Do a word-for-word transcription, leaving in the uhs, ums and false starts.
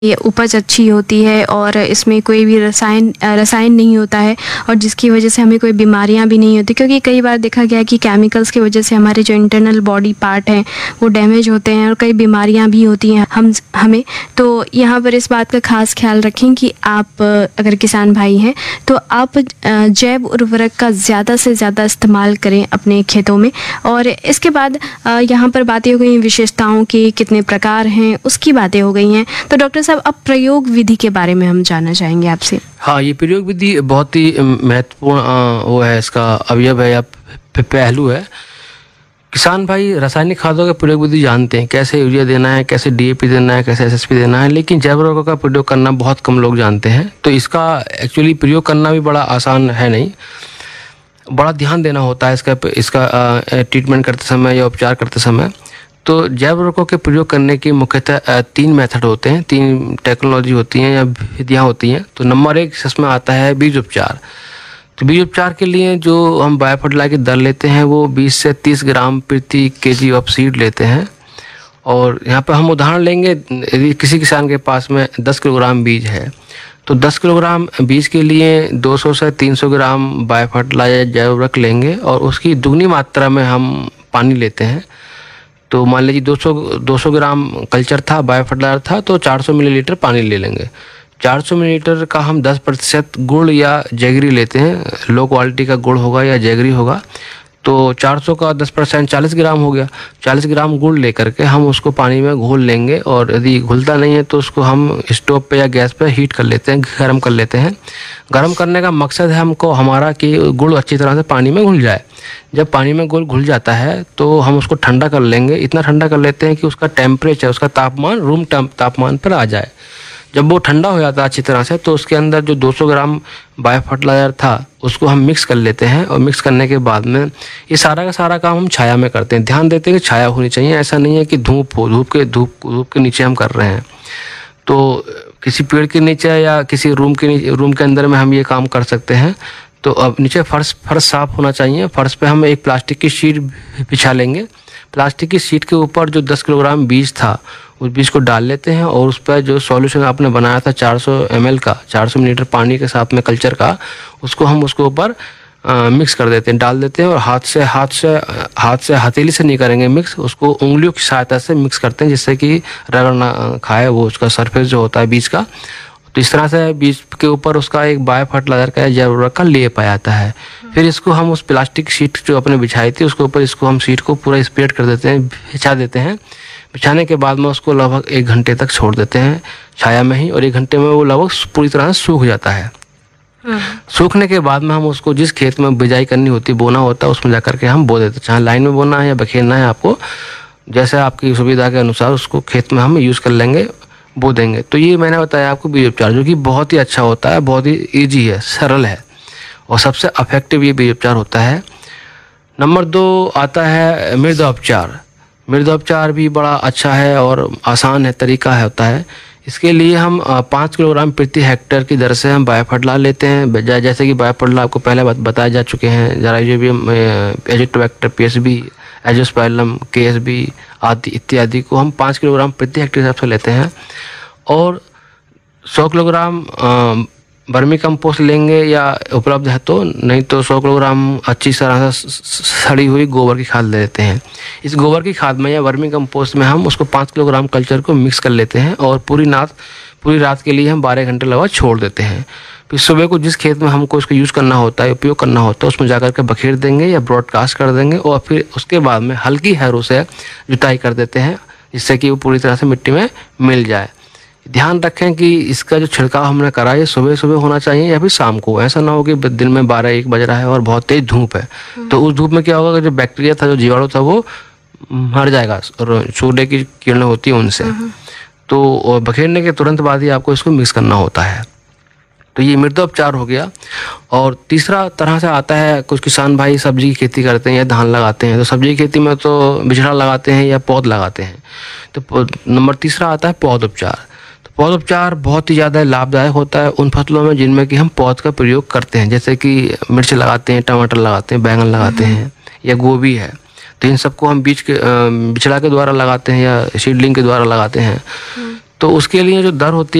ये उपज अच्छी होती है और इसमें कोई भी रसायन रसायन नहीं होता है और जिसकी वजह से हमें कोई बीमारियां भी नहीं होती, क्योंकि कई बार देखा गया है कि केमिकल्स की वजह से हमारे जो इंटरनल बॉडी पार्ट हैं वो डैमेज होते हैं और कई बीमारियां भी होती हैं हम हमें। तो यहाँ पर इस बात का खास ख्याल रखें कि आप अगर किसान भाई हैं तो आप जैव उर्वरक का ज़्यादा से ज़्यादा इस्तेमाल करें अपने खेतों में। और इसके बाद यहाँ पर बातें हो गई विशेषताओं की, कितने प्रकार हैं उसकी बातें हो गई हैं। तो डॉक्टर साहब अब प्रयोग विधि के बारे में हम जानना चाहेंगे आपसे। हाँ, ये प्रयोग विधि बहुत ही महत्वपूर्ण वो है, इसका अवयव है या पहलू है। किसान भाई रासायनिक खादों का प्रयोग विधि जानते हैं, कैसे यूरिया देना है, कैसे डीएपी देना है, कैसे एसएसपी देना है, लेकिन जैव उर्वरकों का प्रयोग करना बहुत कम लोग जानते हैं। तो इसका एक्चुअली प्रयोग करना भी बड़ा आसान है नहीं, बड़ा ध्यान देना होता है इसका इसका ट्रीटमेंट करते समय या उपचार करते समय। तो जैव उर्वरकों के प्रयोग करने के मुख्यतः तीन मेथड होते हैं, तीन टेक्नोलॉजी होती हैं या विधियाँ होती हैं। तो नंबर एक इसमें आता है बीज उपचार। तो बीज उपचार के लिए जो हम बायो फर्टिलाइजर की दर लेते हैं वो बीस से तीस ग्राम प्रति केजी ऑफ सीड लेते हैं। और यहाँ पर हम उदाहरण लेंगे, यदि किसी किसान के पास में दस किलोग्राम बीज है तो दस किलोग्राम बीज के लिए दो सौ से तीन सौ ग्राम बायो फर्टिलाइजर जैव उर्वरक लेंगे और उसकी दुगनी मात्रा में हम पानी लेते हैं। तो मान लीजिए दो सौ दो सौ ग्राम कल्चर था, बायो फर्टिलाइजर था, तो चार सौ मिलीलीटर पानी ले लेंगे। चार सौ मिलीलीटर का हम दस प्रतिशत गुड़ या जैगरी लेते हैं, लो क्वालिटी का गुड़ होगा या जैगरी होगा। तो चार सौ का दस परसेंट चालीस ग्राम हो गया। चालीस ग्राम गुड़ लेकर के हम उसको पानी में घोल लेंगे और यदि घुलता नहीं है तो उसको हम स्टोव पे या गैस पे हीट कर लेते हैं, गर्म कर लेते हैं। गर्म करने का मकसद है हमको हमारा कि गुड़ अच्छी तरह से पानी में घुल जाए। जब पानी में गुड़ घुल जाता है तो हम उसको ठंडा कर लेंगे, इतना ठंडा कर लेते हैं कि उसका टेम्परेचर, उसका तापमान रूम तापमान पर आ जाए। जब वो ठंडा हो जाता है अच्छी तरह से तो उसके अंदर जो दो सौ ग्राम बायो फर्टिलाइजर था उसको हम मिक्स कर लेते हैं। और मिक्स करने के बाद में ये सारा का सारा काम हम छाया में करते हैं। ध्यान देते हैं कि छाया होनी चाहिए, ऐसा नहीं है कि धूप हो, धूप के धूप धूप के नीचे हम कर रहे हैं। तो किसी पेड़ के नीचे या किसी रूम के नीचे, रूम के अंदर में हम ये काम कर सकते हैं। तो अब नीचे फर्श फर्श साफ होना चाहिए। फर्श पे हम एक प्लास्टिक की शीट बिछा लेंगे। प्लास्टिक की शीट के ऊपर जो दस किलोग्राम बीज था उस बीज को डाल लेते हैं और उस पर जो सॉल्यूशन आपने बनाया था चार सौ एम एल का, चार सौ मिलीलीटर पानी के साथ में कल्चर का, उसको हम उसके ऊपर मिक्स कर देते हैं, डाल देते हैं। और हाथ से हाथ से हाथ से हथेली से नहीं करेंगे मिक्स, उसको उंगलियों की सहायता से मिक्स करते हैं जिससे कि रगड़ ना खाए वो उसका सरफेस जो होता है बीज का। तो इस तरह से बीज के ऊपर उसका एक बायो फर्टिलाइजर का जैव उर्वरक का लेप आ जाता है। फिर इसको हम उस प्लास्टिक शीट जो अपने बिछाई थी उसके ऊपर इसको हम शीट को पूरा स्प्रेड कर देते हैं, बिछा देते हैं। बिछाने के बाद में उसको लगभग एक घंटे तक छोड़ देते हैं छाया में ही, और एक घंटे में वो लगभग पूरी तरह से सूख जाता है। सूखने के बाद में हम उसको जिस खेत में बिजाई करनी होती, बोना होता है, उसमें जाकर के हम बो देते हैं। चाहे लाइन में बोना है या बखेरना है, आपको जैसे आपकी सुविधा के अनुसार उसको खेत में हम यूज़ कर लेंगे, बो देंगे। तो ये मैंने बताया आपको बीज उपचार, जो कि बहुत ही अच्छा होता है, बहुत ही ईजी है, सरल है और सबसे इफेक्टिव ये बीज उपचार होता है। नंबर दो आता है मृदा उपचार। मृदा उपचार भी बड़ा अच्छा है और आसान है, तरीका है होता है। इसके लिए हम पाँच किलोग्राम प्रति हेक्टेयर की दर से हम बायो फर्टिलाइजर लेते हैं। जैसे कि बायो फर्टिलाइजर आपको पहले बताए जा चुके हैं, राइजोबियम, एजिटोबैक्टर, पीएसबी, एजोस्पाइलम, केएसबी आदि इत्यादि को हम पाँच किलोग्राम प्रति हेक्टेयर हिसाब से लेते हैं। और सौ किलोग्राम वर्मी कंपोस्ट लेंगे या उपलब्ध है तो, नहीं तो सौ किलोग्राम अच्छी तरह से सड़ी हुई गोबर की खाद ले लेते हैं। इस गोबर की खाद में या वर्मी कंपोस्ट में हम उसको पाँच किलोग्राम कल्चर को मिक्स कर लेते हैं और पूरी रात पूरी रात के लिए हम बारह घंटे लगभग छोड़ देते हैं। फिर सुबह को जिस खेत में हमको इसको यूज़ करना होता है, उपयोग करना होता है, उसमें जाकर के बखेर देंगे या ब्रॉडकास्ट कर देंगे और फिर उसके बाद में हल्की हैरों से जुताई कर देते हैं जिससे कि वो पूरी तरह से मिट्टी में मिल जाए। ध्यान रखें कि इसका जो छिड़काव हमने करा ये सुबह सुबह होना चाहिए या फिर शाम को। ऐसा ना हो कि दिन में बारह एक बज रहा है और बहुत तेज धूप है, तो उस धूप में क्या होगा कि जो बैक्टीरिया था, जो जीवाणु था, वो मर जाएगा और सूर्य की किरणें होती है उनसे। तो बखेरने के तुरंत बाद ही आपको इसको मिक्स करना होता है। तो ये मृदा उपचार हो गया। और तीसरा तरह से आता है, कुछ किसान भाई सब्जी की खेती करते हैं या धान लगाते हैं, तो सब्जी की खेती में तो बिछड़ा लगाते हैं या पौध लगाते हैं। तो नंबर तीसरा आता है पौध उपचार। तो पौध उपचार बहुत ही ज़्यादा लाभदायक होता है उन फसलों में जिनमें कि हम पौध का प्रयोग करते हैं, जैसे कि मिर्च लगाते हैं, टमाटर लगाते हैं, बैंगन लगाते हैं या गोभी है। तो इन सबको हम बीज के बिछड़ा के द्वारा लगाते हैं या सीडलिंग के द्वारा लगाते हैं। तो उसके लिए जो दर होती